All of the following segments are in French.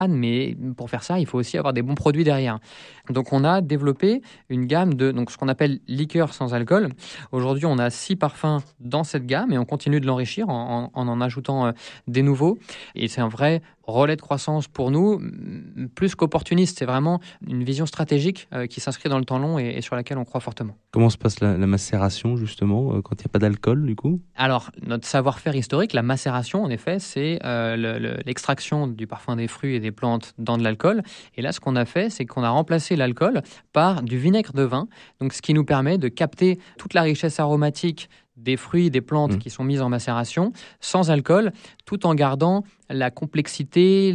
mais pour faire ça, il faut aussi avoir des bons produits derrière. Donc on a développé une gamme de ce qu'on appelle liqueurs sans alcool. Aujourd'hui, on a 6 parfums dans cette gamme et on continue de l'enrichir en ajoutant des nouveaux. Et c'est un vrai relais de croissance pour nous, plus qu'opportuniste. C'est vraiment une vision stratégique qui s'inscrit dans le temps long et sur laquelle on croit fortement. Comment se passe la macération, justement, quand il n'y a pas d'alcool, du coup ? Alors, notre savoir-faire historique, la macération, en effet, c'est l'extraction du parfum des fruits et des plantes dans de l'alcool. Et là, ce qu'on a fait, c'est qu'on a remplacé l'alcool par du vinaigre de vin, donc ce qui nous permet de capter toute la richesse aromatique des fruits, des plantes qui sont mises en macération, sans alcool, tout en gardant la complexité,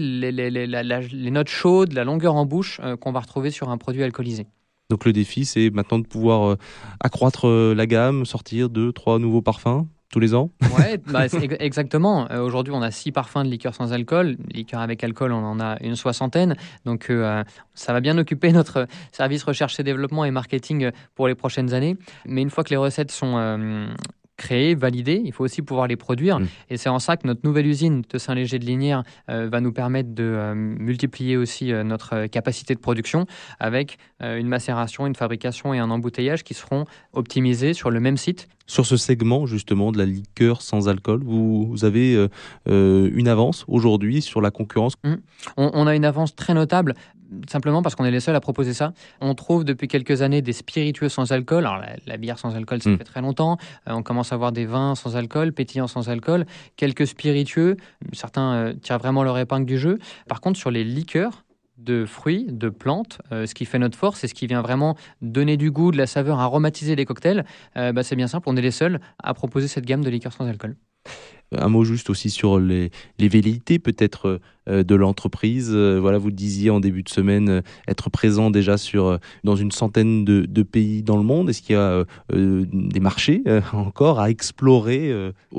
les notes chaudes, la longueur en bouche qu'on va retrouver sur un produit alcoolisé. Donc le défi, c'est maintenant de pouvoir accroître la gamme, sortir 2-3 nouveaux parfums tous les ans. Ouais, exactement. Aujourd'hui, on a 6 parfums de liqueurs sans alcool. Liqueurs avec alcool, on en a une 60aine. Donc, ça va bien occuper notre service recherche et développement et marketing pour les prochaines années. Mais une fois que les recettes sont créées, validées, il faut aussi pouvoir les produire. Et c'est en ça que notre nouvelle usine de Saint-Léger-de-Lignières va nous permettre de multiplier aussi notre capacité de production avec une macération, une fabrication et un embouteillage qui seront optimisés sur le même site. Sur ce segment, justement, de la liqueur sans alcool, vous avez une avance aujourd'hui sur la concurrence ? On a une avance très notable, simplement parce qu'on est les seuls à proposer ça. On trouve depuis quelques années des spiritueux sans alcool. Alors la bière sans alcool, ça fait très longtemps. On commence à avoir des vins sans alcool, pétillants sans alcool, quelques spiritueux. Certains tirent vraiment leur épingle du jeu. Par contre, sur les liqueurs de fruits, de plantes, ce qui fait notre force et ce qui vient vraiment donner du goût, de la saveur, aromatiser les cocktails, c'est bien simple, on est les seuls à proposer cette gamme de liqueurs sans alcool. Un mot juste aussi sur les velléités peut-être de l'entreprise. Voilà, vous le disiez en début de semaine, être présent déjà dans une centaine de pays dans le monde. Est-ce qu'il y a des marchés encore à explorer aujourd'hui ?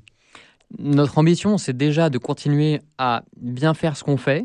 Notre ambition, c'est déjà de continuer à bien faire ce qu'on fait,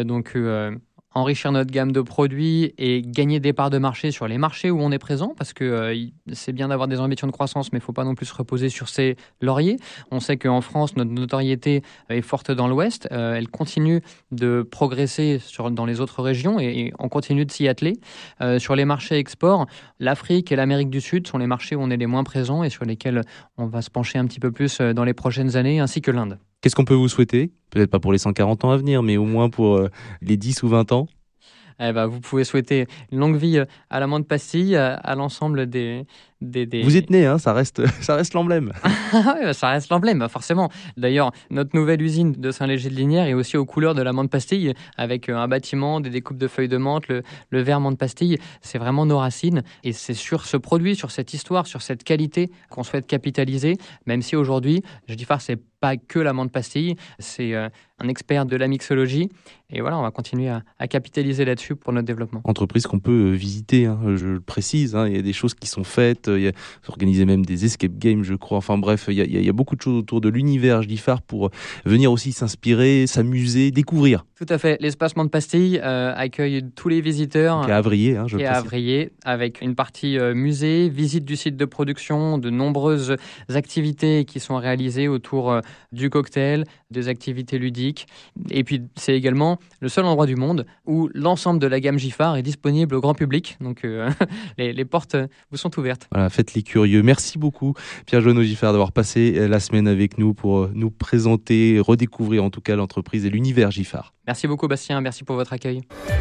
enrichir notre gamme de produits et gagner des parts de marché sur les marchés où on est présent, parce que c'est bien d'avoir des ambitions de croissance, mais il ne faut pas non plus se reposer sur ses lauriers. On sait qu'en France, notre notoriété est forte dans l'Ouest, elle continue de progresser dans les autres régions et on continue de s'y atteler. Sur les marchés export, l'Afrique et l'Amérique du Sud sont les marchés où on est les moins présents et sur lesquels on va se pencher un petit peu plus dans les prochaines années, ainsi que l'Inde. Qu'est-ce qu'on peut vous souhaiter ? Peut-être pas pour les 140 ans à venir, mais au moins pour les 10 ou 20 ans. Vous pouvez souhaiter une longue vie à la menthe pastille, à l'ensemble des... Vous êtes né, hein, ça reste l'emblème. Ça reste l'emblème, forcément. D'ailleurs, notre nouvelle usine de Saint-Léger-de-Lignières est aussi aux couleurs de la menthe pastille, avec un bâtiment, des découpes de feuilles de menthe, le verre menthe pastille. C'est vraiment nos racines. Et c'est sur ce produit, sur cette histoire, sur cette qualité qu'on souhaite capitaliser, même si aujourd'hui, Gifar, c'est pas que la menthe pastille, c'est un expert de la mixologie. Et voilà, on va continuer à capitaliser là-dessus pour notre développement. Entreprise qu'on peut visiter, hein, je le précise, hein, il y a des choses qui sont faites, il y a organisé même des escape games, je crois. Enfin bref, il y a beaucoup de choses autour de l'univers Gifar pour venir aussi s'inspirer, s'amuser, découvrir. Tout à fait. L'espace menthe pastille accueille tous les visiteurs. Qui est à Avrier, hein, je précise. À Avrier, avec une partie musée, visite du site de production, de nombreuses activités qui sont réalisées autour du cocktail, des activités ludiques. Et puis, c'est également le seul endroit du monde où l'ensemble de la gamme Gifar est disponible au grand public. Donc, les portes vous sont ouvertes. Voilà, faites les curieux. Merci beaucoup, Pierre-Joanneau Gifar, d'avoir passé la semaine avec nous pour nous présenter, redécouvrir en tout cas l'entreprise et l'univers Gifar. Merci beaucoup, Bastien. Merci pour votre accueil.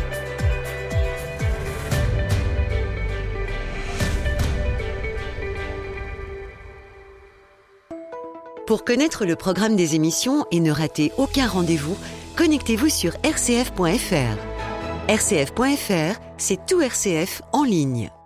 Pour connaître le programme des émissions et ne rater aucun rendez-vous, connectez-vous sur rcf.fr. RCF.fr, c'est tout RCF en ligne.